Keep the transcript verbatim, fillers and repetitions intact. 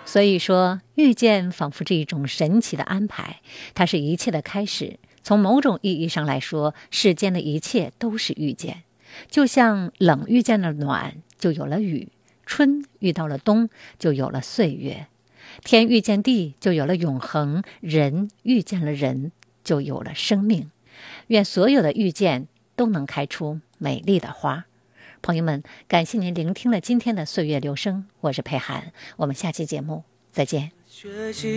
所以说，遇见仿佛是一种神奇的安排，它是一切的开始。从某种意义上来说，世间的一切都是遇见。就像冷遇见了暖，就有了雨；春遇到了冬，就有了岁月；天遇见地，就有了永恒；人遇见了人，就有了生命。愿所有的遇见都能开出美丽的花。朋友们，感谢您聆听了今天的岁月留声，我是佩涵，我们下期节目再见。